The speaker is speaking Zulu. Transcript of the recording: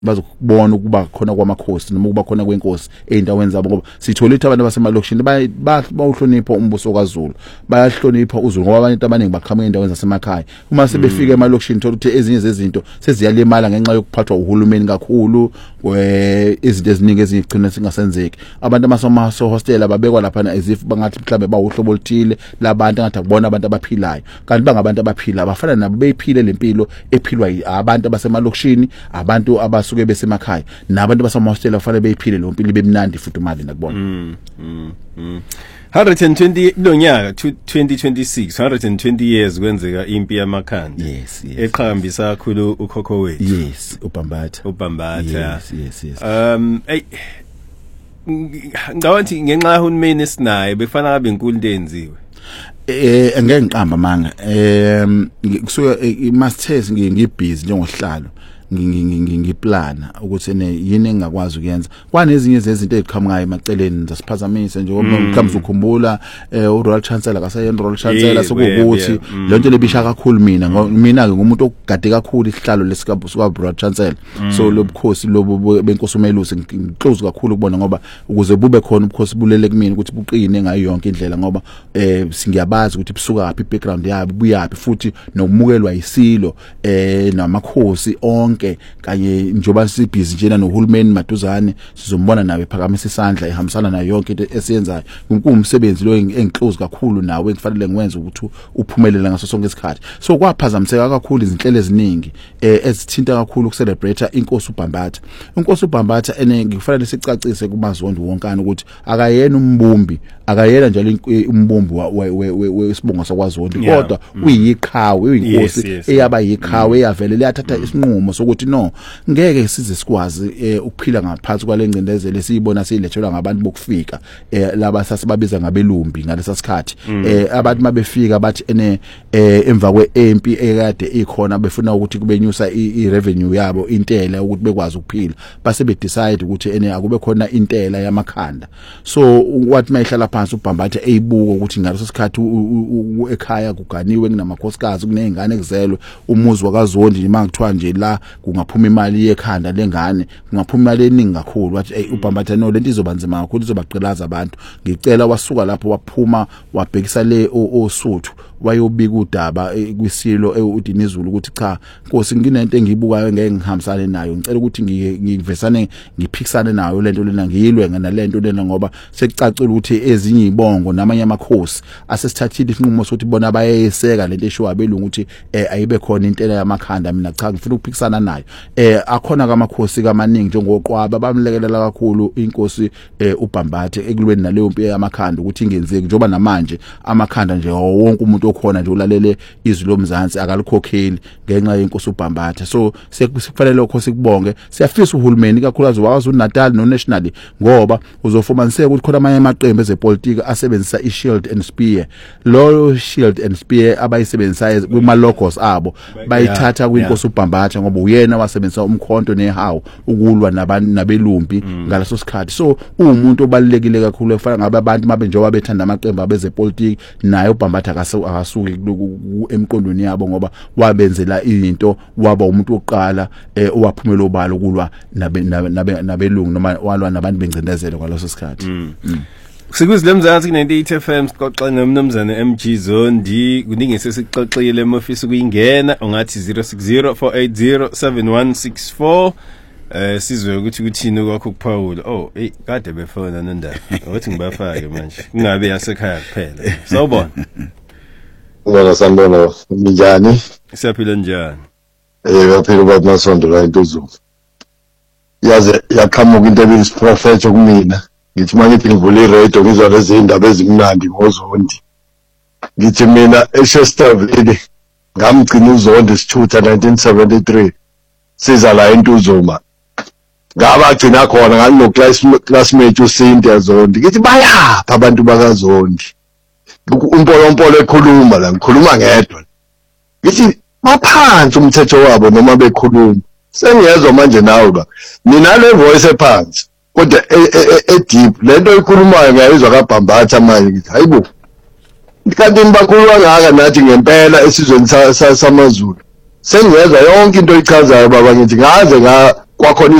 bazokubona ukuba khona kwamakhosi noma ukuba khona kwenkosi eindaweni zabo ngoba sithola ukuthi abantu basemalokishini bawuhlonipha umbuso kaZulu bayahlonipha uZulu ngoba abantu abaningi baqhamuka endaweni zasemakhaya uma sebefika emalokishini thola ukuthi ezinye zezinto seziyalimala ngenxa yokuphathwa uhulumeni kakhulu izinto eziningi ezigcina singasenzeki abantu amasoma hostel ababekwa lapha ezif bangathi mhlambe bawuhlobo oluthile labantu ngathi akubona abantu abaphilayo kanti bangabantu abaphila abafana nabo beyiphile lempilo ephilwa abantu abasemalokishini abantu suke besemakhaya nabantu basamahostela kufanele beyiphile lo mpilo bemnandi futhi imali nakubona 120 lonyaka 2026 120 years kwenzeka impi yamakhanda eqhakambisa kakhulu ukhokho wethu uBambatha ngawathi ngenxa yahulumeni esinaye befana ngabe inkulu into enziwe ngeke ngiqamba manga kusuka masters ngibusy njengohlalo ngiplana ukuthi yini engakwazi ukuyenza kwanezinye zezinto eziqhamukayo emaceleni zasiphazamise nje mhlawumbe ukukhumbula uRoyal Chancellor kaseyenza Royal Chancellor sokuthi le nto lebisha kakhulu mina ke ngumuntu ogade kakhulu isihlalo lesika Royal Chancellor so lobukhosi lobo benkosi uMelusi ngiclose kakhulu ukubona ngoba ukuze bube khona ubukhosi bulele kumina ukuthi buqine ngayo yonke indlela ngoba singiyabazi ukuthi busuka laphi background yabo buyaphi futhi nokumukelwa isilo namakhosi onke kanye njoba sibhizi njena nohulumeni maduzane sizombona nawe phakamisa isandla ehambisana nayo yonke into esiyenzayo umsebenzi lo engiclose kakhulu nawe kufanele ngiwenze ukuthi uphumelele ngaso sonke isikhathi so kwaphazamiseka kakhulu izinhlelo eziningi ezithinta kakhulu ukucelebrate inkosi uBambatha kufanele sicacise kumazondo wonkana ukuthi akayena umbumbi akayena njalo umbumbi wesibongo sakwaZondi kodwa uyiqhawe uyinkosi eyaba yiqhawe eyavele leyathatha isinqumo sokuthi no ngeke size sikwazi ukuphila ngaphansi kwalengcindezelo esiyibona siyilethelwa ngabantu bokufika laba sasibabiza ngabelumbi ngalesa sikhathi abantu mabefika bathi emva kweempi ekade ikhona befuna ukuthi kubenyusa irevenue yabo intela ukuthi bekwazi ukuphila base be decide ukuthi akube khona intela yamakhanda so wathi mayihlala phansi uBambatha eyibuka ukuthi ngaleso sikhathi ekhaya kuganiwe kunamakhosikazi kunezingane ezizelwe umuzi wakaZondi mangithiwa nje la kungaphuma imali yekhanda lengane kungaphuma imali eningi kakhulu wathi uBambatha no lento izobanzima kakhulu izobaqelaza abantu ngicela wasuka lapho waphuma wabhekisa le osuthu wayobika udaba kwisilo uDinizulu ukuthi cha Nkosi nginento engiyibukayo ngeke ngihambisane nayo ngicela ukuthi ngivesane ngiphikisane nayo lento lena ngiyilwe ngalento lena ngoba sekucacile ukuthi ezinye ibongo namanye amakhosi asesithathile isinqumo sokuthi bona bayayeseka lento esho abelungu ukuthi ayibe khona intela yamakhanda mina cha ngifuna ukuphikisana nayo akhona kamakhosi kamaningi njengoqwaba bamlekelela kakhulu inkosi uBambatha ekulweni naleyo mpi yamakhanda ukuthi ingenzeki njoba namanje amakhanda nje wonke umuntu okhona nje ulalele izwi lomzansi akalikhokheli ngenxa yenkosi uBambatha so sekufanele lokho sikubonge siyafisa uhulumeni kakhulukazi waZulu Natal no nationally ngoba uzofumaniseka ukuthi khona amanye amaqembu ezepolitiki asebenzisa iShield and Spear lo Shield and Spear abayisebenzisa kuma logos abo bayithatha kwinkosi uBambatha ngoba uyena wasebenzisa umkhonto nehawu ukulwa nabelumbi ngaleso sikhathi so umuntu obalekile kakhulu efana ngabe abantu mabe njengoba bethanda amaqembu abezepolitiki naye uBambatha akasuki emqondweni yabo ngoba wabenzela izinto waba umuntu oqala owaphumela obalo kulwa nabelungu noma walwa nabantu bengcindezelo kwaleso sikhathi Sikuzile mzansi ku98 FM sixoxa nomnumzane MG Zondi kuningi sesixoxile emofisi kuyingena ungathi 0604807164 sizwe ukuthi kuthini kwakho kuPaul kade befona nondaba ukuthi ngibafake manje kungabe yasekhaya kuphela sawubona Ubona sanibona njani siyaphila njani yaphila baba Masondo la intuzo yaze yaqhamuka into ebizi prophet kumina ngithi manje ngivule iradio ngizwa lezi indaba ezimnandi ngoZondi ngithi mina eShestaville ngamgcina uZondi sithutha 1973 siza la entuzoma ngabagcina khona ngani no classmate uCynthia Zondi ngithi bayapha abantu bakaZondi umpolo ekhuluma la ngikhuluma ngedwa ngithi baphansi umthetho wabo noma bekhuluma sengiyezwa manje nawe ba mina le voice ephansi kodwa deep lento ikhulumayo ngayizwa kaBambatha manje ngithi hayibo kanti nibakhuluma ngaka nathi ngempela esizweni samaZulu sengiyezwa yonke into ichazayo baba ngithi ngaze kwakhona